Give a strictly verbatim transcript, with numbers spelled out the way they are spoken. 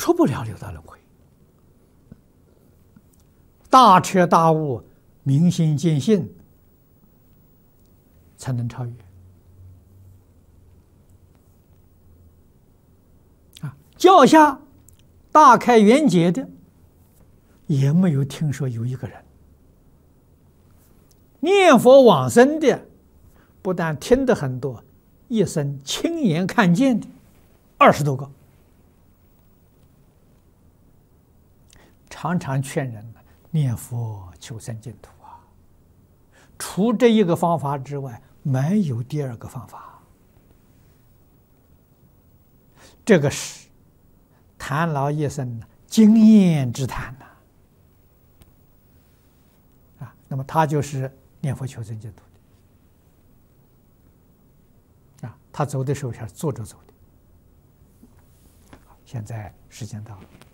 出不了六道轮回。大彻大悟，明心见性，才能超越。啊，教下大开圆解的，也没有听说有一个人。念佛往生的，不但听得很多，一生亲眼看见的二十多个。常常劝人念佛求生净土啊，除这一个方法之外，没有第二个方法。这个是谈老一生经验之谈呐，啊，那么他就是念佛求生净土的，啊，他走的时候是坐着走的。现在时间到了。